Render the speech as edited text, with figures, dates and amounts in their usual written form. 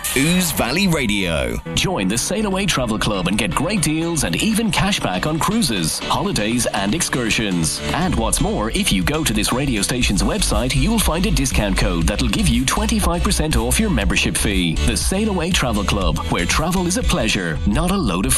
Ouse Valley Radio. Join the Sail Away Travel Club and get great deals and even cashback on cruises, holidays and excursions. And what's more, if you go to this radio station's website, you'll find a discount code that'll give you 25% off your membership fee. The Sail Away Travel Club, where travel is a pleasure, not a load of